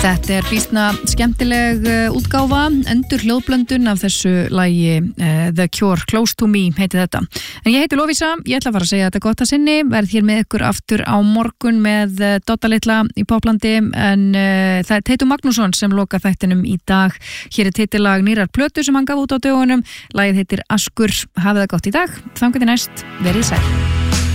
Þetta býsna skemmtileg útgáfa, endur hljóðblöndun af þessu lagi The Cure, Close to Me heiti þetta. En ég heiti Lovísa, ég ætla að fara að segja þetta gott að sinni, verð hér með ykkur aftur á morgun með Dodda litla í Poplandi, en það er Teitur Magnússon sem loka þættinum í dag. Hér er titillag nýrar plötu sem hann gaf út á dögunum, lagið heitir Askur. Hafið það gott í dag, þangað til næst, verið sæl.